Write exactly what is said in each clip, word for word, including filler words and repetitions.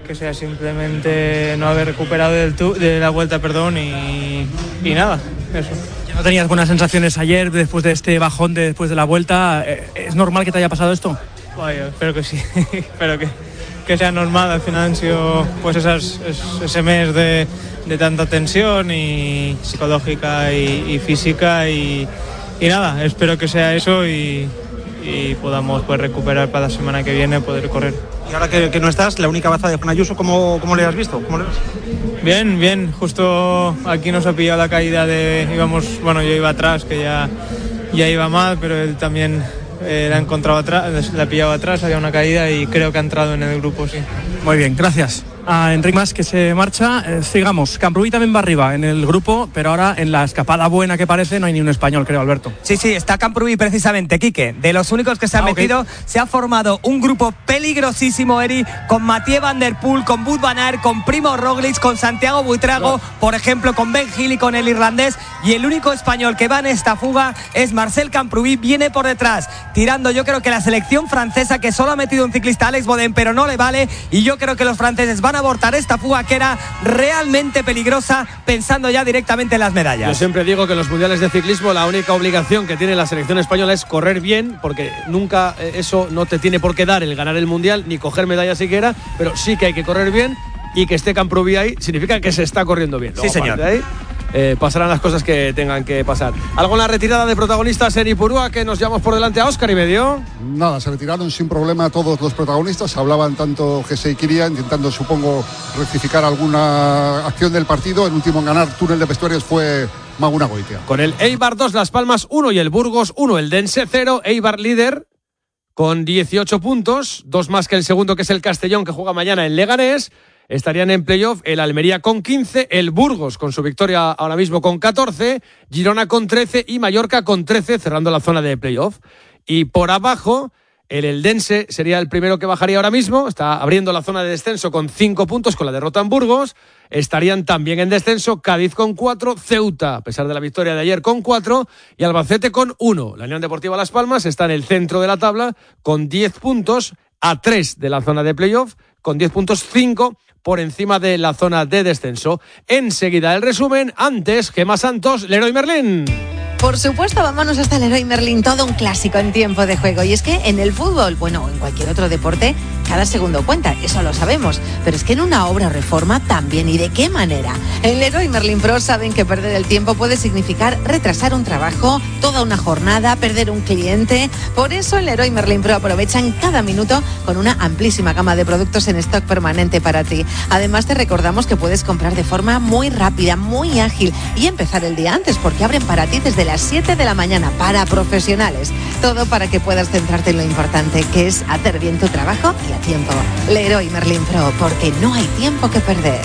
que sea simplemente no haber recuperado del tu, de la vuelta, perdón, y, y nada, eso. ¿No tenías buenas sensaciones ayer después de este bajón de, después de la vuelta? ¿Es normal que te haya pasado esto? Vaya, espero que sí, espero que, que sea normal. Al final han sido pues esas, es, ese mes de, de tanta tensión y psicológica y, y física y, y nada, espero que sea eso y, y podamos pues, recuperar para la semana que viene, poder correr. Y ahora que, que no estás, la única baza de Juan Ayuso, ¿cómo, cómo le has visto? ¿Cómo le ves? Bien, bien, justo aquí nos ha pillado la caída de, íbamos, bueno, yo iba atrás, que ya, ya iba mal, pero él también eh, la ha encontrado atrás, la ha pillado atrás, había una caída y creo que ha entrado en el grupo, sí. Muy bien, gracias. A Enric Mas, que se marcha, eh, sigamos. Camprubí también va arriba en el grupo, pero ahora en la escapada buena que parece no hay ni un español, creo, Alberto. Sí, sí, está Camprubí precisamente, Quique. De los únicos que se han ah, metido, okay. Se ha formado un grupo peligrosísimo, Eri, con Mathieu Van Der Poel, con Wout van Aert, con Primo Roglic, con Santiago Buitrago, no. por ejemplo, con Ben Hill y con el irlandés. Y el único español que va en esta fuga es Marcel Camprubí, viene por detrás, tirando yo creo que la selección francesa, que solo ha metido un ciclista, Alex Bodin, pero no le vale. Y yo creo que los franceses van a abortar esta fuga que era realmente peligrosa, pensando ya directamente en las medallas. Yo siempre digo que en los mundiales de ciclismo la única obligación que tiene la selección española es correr bien, porque nunca eh, eso no te tiene por qué dar el ganar el mundial ni coger medallas siquiera, pero sí que hay que correr bien, y que esté Camprubí ahí significa que se está corriendo bien. Luego, sí, señor. Ahí, eh, pasarán las cosas que tengan que pasar. ¿Algo en la retirada de protagonistas en Ipurúa que nos llevamos por delante a Óscar y medio? Nada, se retiraron sin problema todos los protagonistas. Hablaban tanto Gese y Kiria, intentando, supongo, rectificar alguna acción del partido. El último en ganar túnel de vestuarios fue Maguna Goitia. Con el Eibar dos, Las Palmas uno y el Burgos uno, el Dense cero. Eibar líder con dieciocho puntos, dos más que el segundo, que es el Castellón, que juega mañana en Leganés. Estarían en playoff el Almería con quince, el Burgos con su victoria ahora mismo con catorce, Girona con trece y Mallorca con trece, cerrando la zona de playoff. Y por abajo, el Eldense sería el primero que bajaría ahora mismo, está abriendo la zona de descenso con cinco puntos con la derrota en Burgos. Estarían también en descenso Cádiz con cuatro, Ceuta, a pesar de la victoria de ayer, con cuatro, y Albacete con uno. La Unión Deportiva Las Palmas está en el centro de la tabla con diez puntos, a tres de la zona de playoff, con diez puntos, cinco por encima de la zona de descenso. Enseguida el resumen, antes Gemma Santos, Leroy Merlin. Por supuesto, vámonos hasta el Leroy Merlin, todo un clásico en tiempo de juego. Y es que en el fútbol, bueno, o en cualquier otro deporte, cada segundo cuenta, eso lo sabemos. Pero es que en una obra o reforma también, ¿y de qué manera? En Leroy Merlin Pro saben que perder el tiempo puede significar retrasar un trabajo, toda una jornada, perder un cliente. Por eso en Leroy Merlin Pro aprovechan cada minuto con una amplísima gama de productos en stock permanente para ti. Además, te recordamos que puedes comprar de forma muy rápida, muy ágil y empezar el día antes, porque abren para ti desde las siete de la mañana para profesionales. Todo para que puedas centrarte en lo importante, que es hacer bien tu trabajo y a tiempo. Leroy Merlin Pro, porque no hay tiempo que perder.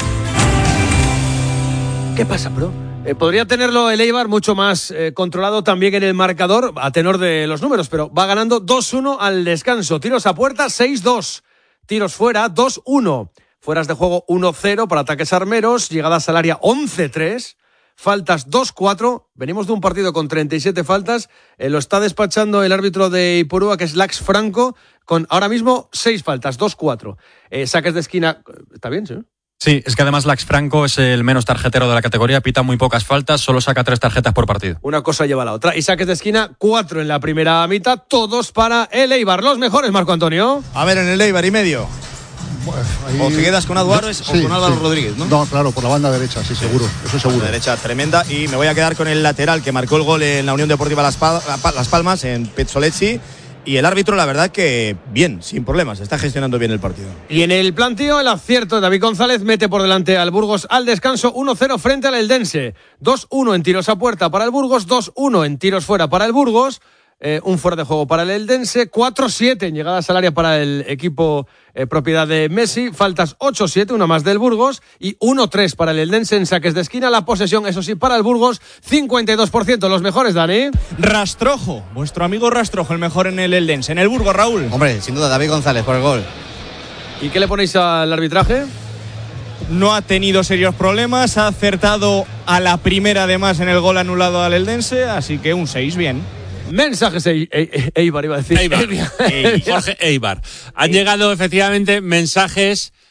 ¿Qué pasa, bro? Eh, podría tenerlo el Eibar mucho más eh, controlado también en el marcador, a tenor de los números, pero va ganando dos uno al descanso. Tiros a puerta, seis dos. Tiros fuera, dos uno. Fueras de juego, uno cero para ataques armeros. Llegadas al área, once tres. Faltas dos cuatro, venimos de un partido con treinta y siete faltas, eh, lo está despachando el árbitro de Ipurúa, que es Lax Franco, con ahora mismo seis faltas, dos cuatro. Eh, saques de esquina, ¿está bien, sí? Sí, es que además Lax Franco es el menos tarjetero de la categoría, pita muy pocas faltas, solo saca tres tarjetas por partido. Una cosa lleva a la otra. Y saques de esquina, cuatro en la primera mitad, todos para el Eibar. Los mejores, Marco Antonio. A ver, en el Eibar y medio. Pues ahí... O te quedas con Álvaro sí, o con Álvaro sí. Rodríguez, ¿no? No, claro, por la banda derecha, sí, seguro, eso seguro. La derecha tremenda, y me voy a quedar con el lateral que marcó el gol en la Unión Deportiva Las, pa- Las Palmas, en Pezzolezzi, y el árbitro, la verdad que bien, sin problemas, está gestionando bien el partido. Y en el planteo, el acierto de David González mete por delante al Burgos al descanso, uno cero frente al Eldense, dos uno en tiros a puerta para el Burgos, dos uno en tiros fuera para el Burgos. Eh, un fuera de juego para el Eldense, cuatro siete en llegadas al área para el equipo eh, propiedad de Messi, faltas ocho siete, una más del Burgos, y uno tres para el Eldense en saques de esquina. La posesión, eso sí, para el Burgos, cincuenta y dos por ciento. Los mejores, Dani. Rastrojo, vuestro amigo Rastrojo, el mejor en el Eldense. En el Burgos, Raúl. Hombre, sin duda, David González por el gol. ¿Y qué le ponéis al arbitraje? No ha tenido serios problemas, ha acertado a la primera además en el gol anulado al Eldense, así que un seis, bien. Mensajes Eibar, iba a decir. Eibar. Jorge Eibar. Han llegado efectivamente mensajes